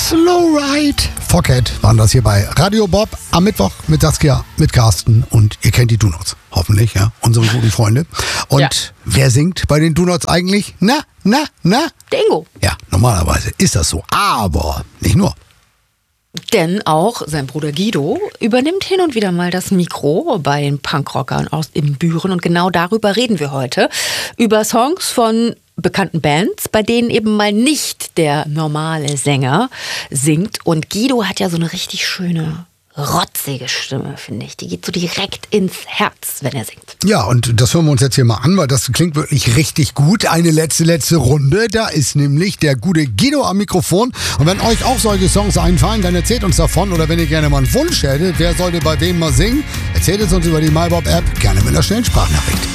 Slow Ride. Focket waren das hier bei Radio Bob am Mittwoch mit Saskia, mit Carsten und ihr kennt die Donuts. Hoffentlich, ja, unsere guten Freunde. Und wer singt bei den Donuts eigentlich? Na? Dingo. Ja, normalerweise ist das so, aber nicht nur. Denn auch sein Bruder Guido übernimmt hin und wieder mal das Mikro bei den Punkrockern aus Ibbenbüren. Und genau darüber reden wir heute. Über Songs von bekannten Bands, bei denen eben mal nicht der normale Sänger singt. Und Guido hat ja so eine richtig schöne, rotzige Stimme, finde ich. Die geht so direkt ins Herz, wenn er singt. Ja, und das hören wir uns jetzt hier mal an, weil das klingt wirklich richtig gut. Eine letzte Runde. Da ist nämlich der gute Guido am Mikrofon. Und wenn euch auch solche Songs einfallen, dann erzählt uns davon. Oder wenn ihr gerne mal einen Wunsch hättet, wer sollte bei wem mal singen, erzählt es uns über die MyBob-App, gerne mit einer schnellen Sprachnachricht.